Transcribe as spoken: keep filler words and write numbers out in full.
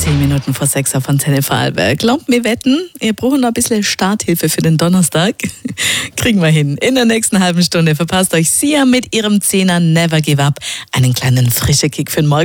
Zehn Minuten vor sechs auf Antenne Vorarlberg. Glaubt mir wetten, ihr braucht noch ein bisschen Starthilfe für den Donnerstag. Kriegen wir hin. In der nächsten halben Stunde verpasst euch Sia mit ihrem Zehner Never Give Up einen kleinen frischen Kick für den Morgen.